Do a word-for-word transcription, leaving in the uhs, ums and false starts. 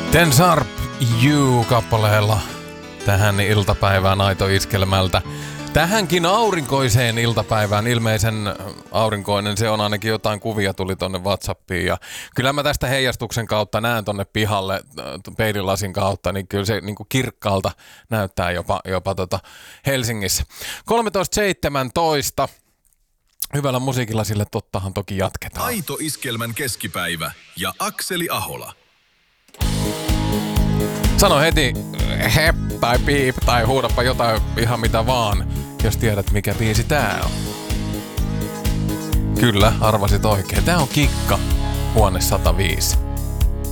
Ten Sharp You-kappaleella tähän iltapäivään aitoiskelmältä. Tähänkin aurinkoiseen iltapäivään, ilmeisen aurinkoinen, se on ainakin jotain kuvia tuli tonne WhatsAppiin. Ja kyllä mä tästä heijastuksen kautta näen tonne pihalle peililasin kautta, niin kyllä se niin kuin kirkkaalta näyttää jopa, jopa tota Helsingissä. kolmetoista seitsemäntoista. Hyvällä musiikilla sille tottahan toki jatketaan. Aito iskelmän keskipäivä ja Akseli Ahola. Sano heti hep tai piip tai huudappa jotain ihan mitä vaan, jos tiedät mikä biisi tää on. Kyllä, arvasit oikein. Tää on Kikka, huone sata viisi.